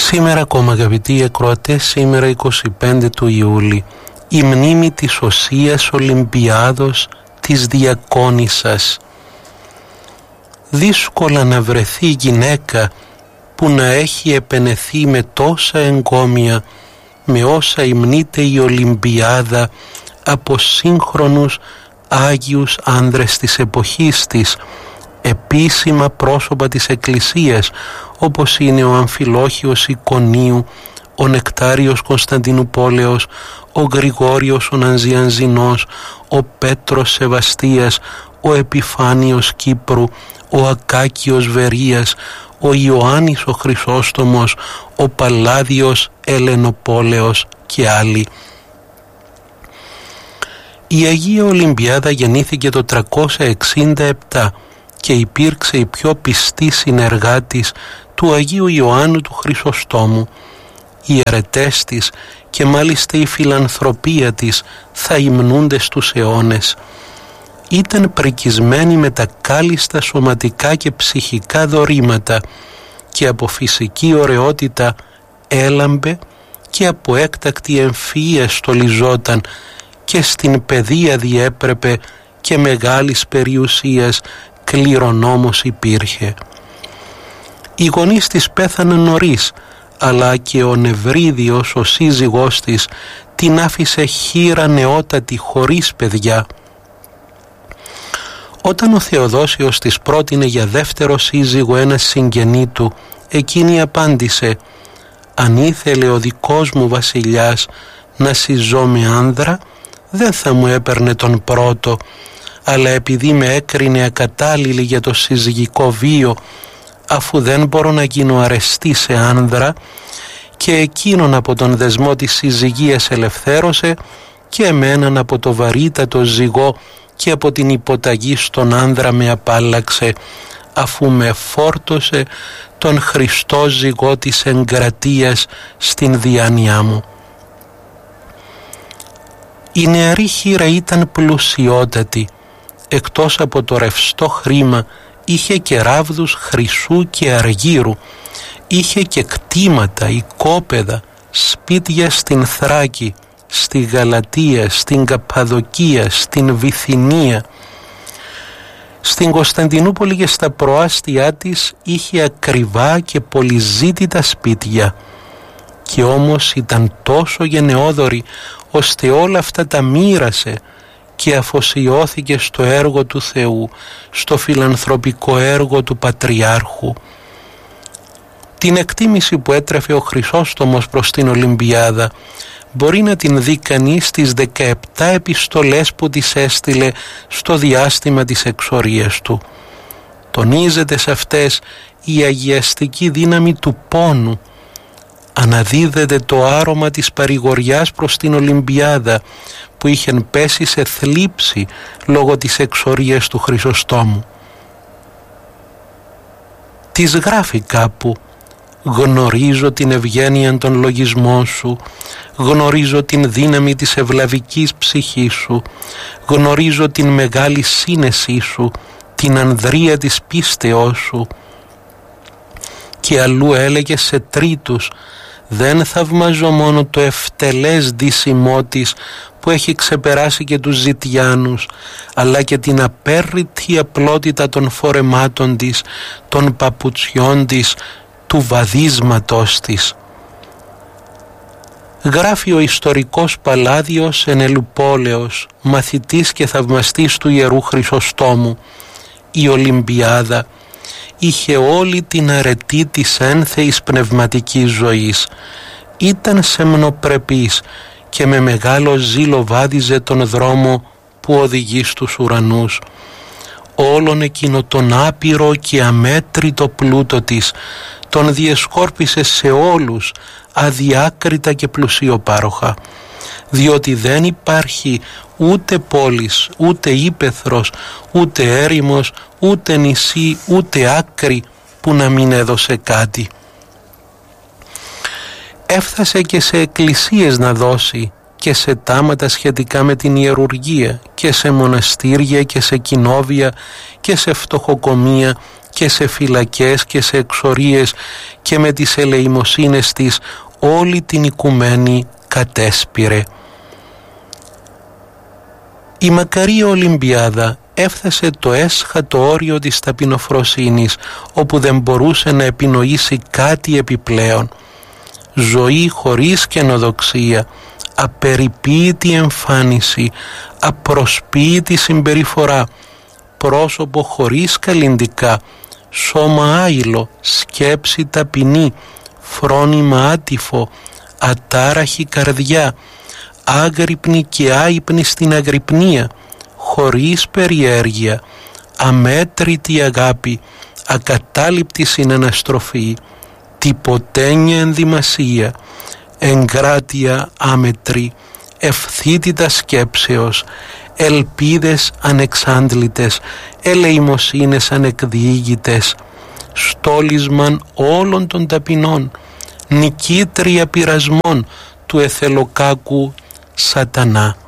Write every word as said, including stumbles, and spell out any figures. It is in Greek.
Σήμερα ακόμα, αγαπητοί ακροατές, σήμερα είκοσι πέντε του Ιούλη, η μνήμη της Οσίας Ολυμπιάδος της Διακόνισσας. Δύσκολα να βρεθεί γυναίκα που να έχει επενεθεί με τόσα εγκόμια, με όσα υμνείται η Ολυμπιάδα από σύγχρονους Άγιους άνδρες της εποχής της, επίσημα πρόσωπα της Εκκλησίας, όπως είναι ο Αμφιλόχιος Εικονίου, ο Νεκτάριος Κωνσταντινουπόλεως, ο Γρηγόριος ο Νανζιανζινός, ο Πέτρος Σεβαστίας, ο Επιφάνιος Κύπρου, ο Ακάκιος Βερίας, ο Ιωάννης ο Χρυσόστομος, ο Παλάδιος Ελενοπόλεως και άλλοι. Η Αγία Ολυμπιάδα γεννήθηκε το τριακόσια εξήντα επτά και υπήρξε η πιο πιστή συνεργάτης του Αγίου Ιωάννου του Χρυσοστόμου. Οι αρετές της και μάλιστα η φιλανθρωπία της θα υμνούνται στους αιώνες. Ήταν πρικισμένη με τα κάλλιστα σωματικά και ψυχικά δωρήματα και από φυσική ωραιότητα έλαμπε και από έκτακτη εμφυΐα στολιζόταν και στην παιδεία διέπρεπε και μεγάλης περιουσίας κληρονόμος υπήρχε. Οι γονείς της πέθαναν νωρίς, αλλά και ο Νευρίδιος, ο σύζυγός της, την άφησε χήρα νεότατη χωρίς παιδιά. Όταν ο Θεοδόσιος της πρότεινε για δεύτερο σύζυγο ένα συγγενή του, εκείνη απάντησε: «Αν ήθελε ο δικός μου βασιλιάς να συζώ με άνδρα, δεν θα μου έπαιρνε τον πρώτο, αλλά επειδή με έκρινε ακατάλληλη για το συζυγικό βίο, αφού δεν μπορώ να γίνω αρεστή σε άνδρα, και εκείνον από τον δεσμό της συζυγίας ελευθέρωσε και εμέναν από το βαρύτατο ζυγό και από την υποταγή στον άνδρα με απάλλαξε, αφού με φόρτωσε τον Χριστό ζυγό της εγκρατείας στην διάνοιά μου». Η νεαρή χήρα ήταν πλουσιότατη. Εκτός από το ρευστό χρήμα είχε και ράβδους χρυσού και αργύρου, είχε και κτήματα, οικόπεδα, σπίτια στην Θράκη, στη Γαλατία, στην Καπαδοκία, στην Βυθινία. Στην Κωνσταντινούπολη και στα προάστια της είχε ακριβά και πολυζήτητα σπίτια, και όμως ήταν τόσο γενναιόδορη ώστε όλα αυτά τα μοίρασε και αφοσιώθηκε στο έργο του Θεού, στο φιλανθρωπικό έργο του Πατριάρχου. Την εκτίμηση που έτρεφε ο Χρυσόστομος προς την Ολυμπιάδα μπορεί να την δει κανείς στις δεκαεπτά επιστολές που της έστειλε στο διάστημα της εξορίας του. Τονίζεται σε αυτές η αγιαστική δύναμη του πόνου. Αναδίδεται το άρωμα της παρηγοριάς προς την Ολυμπιάδα που είχεν πέσει σε θλίψη λόγω της εξορίας του Χρυσοστόμου. Της γράφει κάπου: «Γνωρίζω την ευγένεια των λογισμών σου, γνωρίζω την δύναμη της ευλαβικής ψυχής σου, γνωρίζω την μεγάλη σύνεσή σου, την ανδρεία της πίστεώς σου». Και αλλού έλεγε σε τρίτους: «Δεν θαυμαζώ μόνο το ευτελές ντύσιμό της που έχει ξεπεράσει και τους ζητιάνους, αλλά και την απέρριτη απλότητα των φορεμάτων της, των παπουτσιών της, του βαδίσματος της». Γράφει ο ιστορικός Παλάδιος Ενελουπόλεως, μαθητής και θαυμαστής του Ιερού Χρυσοστόμου: «Η Ολυμπιάδα είχε όλη την αρετή της ένθεης πνευματικής ζωής. Ήταν σεμνοπρεπής και με μεγάλο ζήλο βάδιζε τον δρόμο που οδηγεί στους ουρανούς. Όλον εκείνο τον άπειρο και αμέτρητο πλούτο της τον διεσκόρπισε σε όλους αδιάκριτα και πλουσιοπάροχα, διότι δεν υπάρχει ούτε πόλης, ούτε ύπαιθρος, ούτε έρημος, ούτε νησί, ούτε άκρη που να μην έδωσε κάτι. Έφτασε και σε εκκλησίες να δώσει και σε τάματα σχετικά με την ιερουργία και σε μοναστήρια και σε κοινόβια και σε φτωχοκομεία και σε φυλακές και σε εξορίες και με τις ελεημοσύνες της όλη την οικουμένη κατέσπηρε. Η μακαρία Ολυμπιάδα έφτασε το έσχατο όριο της ταπεινοφροσύνης, όπου δεν μπορούσε να επινοήσει κάτι επιπλέον. Ζωή χωρίς καινοδοξία, απεριποίητη εμφάνιση, απροσποίητη συμπεριφορά, πρόσωπο χωρίς καλλυντικά, σώμα άειλο, σκέψη ταπεινή, φρόνημα άτυφο, ατάραχη καρδιά, άγρυπνη και άυπνη στην αγρυπνία, χωρίς περιέργεια, αμέτρητη αγάπη, ακατάληπτη συναναστροφή, τυποτένια ενδυμασία, εγκράτεια άμετρη, ευθύτητα σκέψεως, ελπίδες ανεξάντλητες, ελεημοσύνες ανεκδιήγητες, στόλισμαν όλων των ταπεινών, νικήτρια πειρασμών του εθελοκάκου Σατανά.